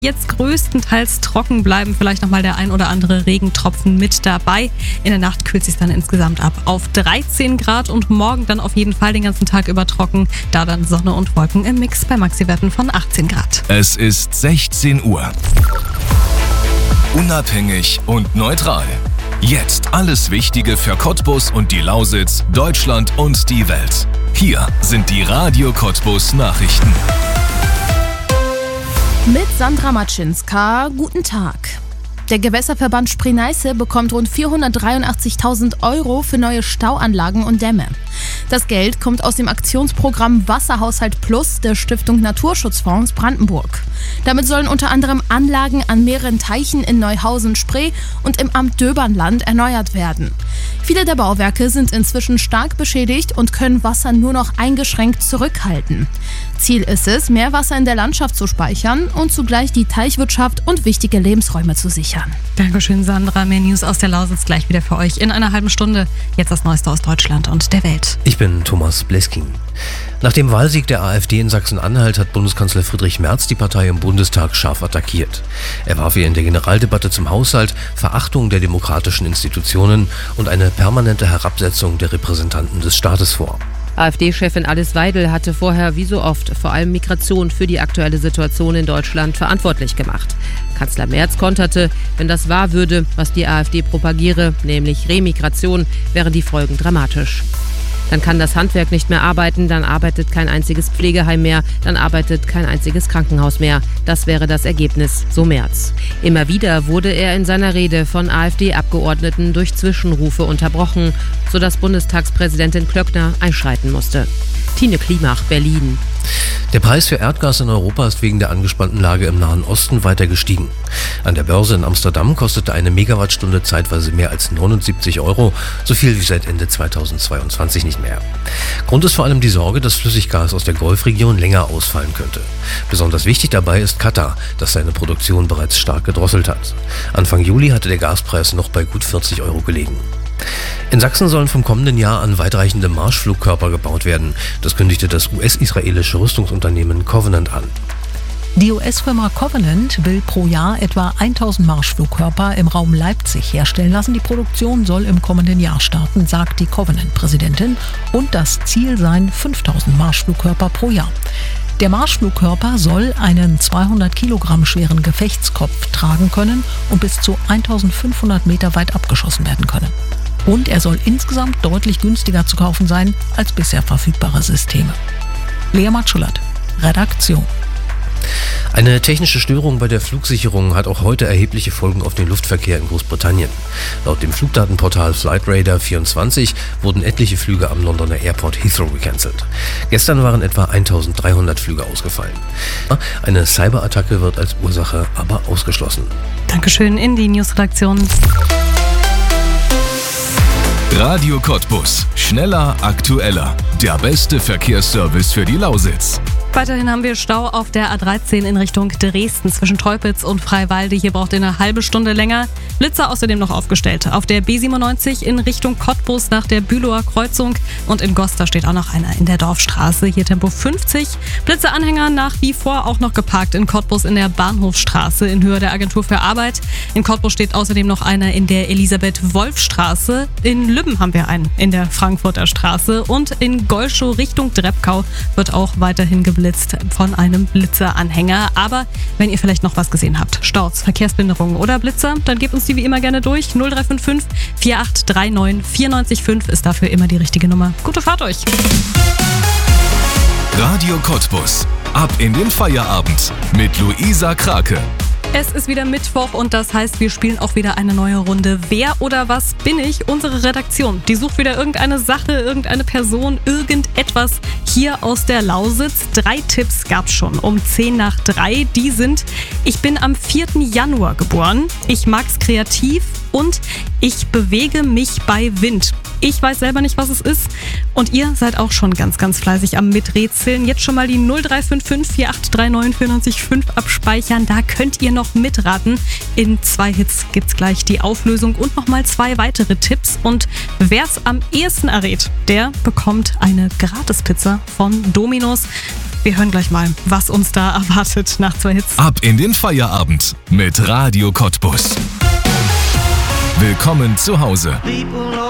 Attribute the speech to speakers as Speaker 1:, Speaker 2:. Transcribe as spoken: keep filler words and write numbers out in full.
Speaker 1: Jetzt größtenteils trocken, bleiben vielleicht nochmal der ein oder andere Regentropfen mit dabei. In der Nacht kühlt es sich dann insgesamt ab auf dreizehn Grad und morgen dann auf jeden Fall den ganzen Tag über trocken. Da dann Sonne und Wolken im Mix bei Maxiwerten von achtzehn Grad.
Speaker 2: Es ist sechzehn Uhr. Unabhängig und neutral. Jetzt alles Wichtige für Cottbus und die Lausitz, Deutschland und die Welt. Hier sind die Radio Cottbus Nachrichten.
Speaker 3: Mit Sandra Matschinska, guten Tag. Der Gewässerverband Spree-Neiße bekommt rund vierhundertdreiundachtzigtausend Euro für neue Stauanlagen und Dämme. Das Geld kommt aus dem Aktionsprogramm Wasserhaushalt Plus der Stiftung Naturschutzfonds Brandenburg. Damit sollen unter anderem Anlagen an mehreren Teichen in Neuhausen-Spree und im Amt Döbernland erneuert werden. Viele der Bauwerke sind inzwischen stark beschädigt und können Wasser nur noch eingeschränkt zurückhalten. Ziel ist es, mehr Wasser in der Landschaft zu speichern und zugleich die Teichwirtschaft und wichtige Lebensräume zu sichern.
Speaker 1: Dankeschön, Sandra. Mehr News aus der Lausitz gleich wieder für euch in einer halben Stunde. Jetzt das Neueste aus Deutschland und der Welt.
Speaker 4: Ich bin Thomas Bleskin. Nach dem Wahlsieg der AfD in Sachsen-Anhalt hat Bundeskanzler Friedrich Merz die Partei im Bundestag scharf attackiert. Er warf ihr in der Generaldebatte zum Haushalt Verachtung der demokratischen Institutionen und eine permanente Herabsetzung der Repräsentanten des Staates vor.
Speaker 5: AfD-Chefin Alice Weidel hatte vorher wie so oft vor allem Migration für die aktuelle Situation in Deutschland verantwortlich gemacht. Kanzler Merz konterte, wenn das wahr würde, was die AfD propagiere, nämlich Remigration, wären die Folgen dramatisch. Dann kann das Handwerk nicht mehr arbeiten, dann arbeitet kein einziges Pflegeheim mehr, dann arbeitet kein einziges Krankenhaus mehr. Das wäre das Ergebnis, so Merz. Immer wieder wurde er in seiner Rede von AfD-Abgeordneten durch Zwischenrufe unterbrochen, sodass Bundestagspräsidentin Klöckner einschreiten musste. Tine Klimach, Berlin.
Speaker 4: Der Preis für Erdgas in Europa ist wegen der angespannten Lage im Nahen Osten weiter gestiegen. An der Börse in Amsterdam kostete eine Megawattstunde zeitweise mehr als neunundsiebzig Euro, so viel wie seit Ende zweitausendzweiundzwanzig nicht mehr. Grund ist vor allem die Sorge, dass Flüssiggas aus der Golfregion länger ausfallen könnte. Besonders wichtig dabei ist Katar, das seine Produktion bereits stark gedrosselt hat. Anfang Juli hatte der Gaspreis noch bei gut vierzig Euro gelegen. In Sachsen sollen vom kommenden Jahr an weitreichende Marschflugkörper gebaut werden. Das kündigte das U S-israelische Rüstungsunternehmen Covenant an.
Speaker 6: Die U S-Firma Covenant will pro Jahr etwa tausend Marschflugkörper im Raum Leipzig herstellen lassen. Die Produktion soll im kommenden Jahr starten, sagt die Covenant-Präsidentin. Und das Ziel seien fünftausend Marschflugkörper pro Jahr. Der Marschflugkörper soll einen zweihundert Kilogramm schweren Gefechtskopf tragen können und bis zu eintausendfünfhundert Meter weit abgeschossen werden können. Und er soll insgesamt deutlich günstiger zu kaufen sein als bisher verfügbare Systeme. Lea Matschulat, Redaktion.
Speaker 4: Eine technische Störung bei der Flugsicherung hat auch heute erhebliche Folgen auf den Luftverkehr in Großbritannien. Laut dem Flugdatenportal Flightradar vierundzwanzig wurden etliche Flüge am Londoner Airport Heathrow gecancelt. Gestern waren etwa eintausenddreihundert Flüge ausgefallen. Eine Cyberattacke wird als Ursache aber ausgeschlossen.
Speaker 1: Dankeschön in die Newsredaktion.
Speaker 2: Radio Cottbus. Schneller, aktueller. Der beste Verkehrsservice für die Lausitz.
Speaker 1: Weiterhin haben wir Stau auf der A dreizehn in Richtung Dresden zwischen Teupitz und Freiwalde. Hier braucht ihr eine halbe Stunde länger. Blitzer außerdem noch aufgestellt. Auf der B siebenundneunzig in Richtung Cottbus nach der Bülower Kreuzung. Und in Gosta steht auch noch einer in der Dorfstraße. Hier Tempo fünfzig. Blitzeranhänger nach wie vor auch noch geparkt in Cottbus in der Bahnhofstraße in Höhe der Agentur für Arbeit. In Cottbus steht außerdem noch einer in der Elisabeth-Wolf-Straße. In Lübben haben wir einen in der Frankfurter Straße. Und in Golschow Richtung Dreppkau wird auch weiterhin geblitzt von einem Blitzeranhänger. Aber wenn ihr vielleicht noch was gesehen habt, Staus, Verkehrsbehinderungen oder Blitzer, dann gebt uns die wie immer gerne durch. null drei fünf fünf, vier acht drei neun, vier neun fünf ist dafür immer die richtige Nummer. Gute Fahrt euch!
Speaker 2: Radio Cottbus. Ab in den Feierabend mit Luisa Krake.
Speaker 1: Es ist wieder Mittwoch und das heißt, wir spielen auch wieder eine neue Runde. Wer oder was bin ich? Unsere Redaktion, die sucht wieder irgendeine Sache, irgendeine Person, irgendetwas hier aus der Lausitz. Drei Tipps gab's schon um zehn nach drei. Die sind: Ich bin am vierten Januar geboren, ich mag's kreativ und ich bewege mich bei Wind. Ich weiß selber nicht, was es ist. Und ihr seid auch schon ganz, ganz fleißig am Miträtseln. Jetzt schon mal die null drei fünf fünf, vier acht drei neun, vier neun fünf abspeichern. Da könnt ihr noch mitraten. In zwei Hits gibt's gleich die Auflösung und nochmal zwei weitere Tipps. Und wer's am ehesten errät, der bekommt eine Gratispizza von Domino's. Wir hören gleich mal, was uns da erwartet nach zwei Hits.
Speaker 2: Ab in den Feierabend mit Radio Cottbus. Willkommen zu Hause.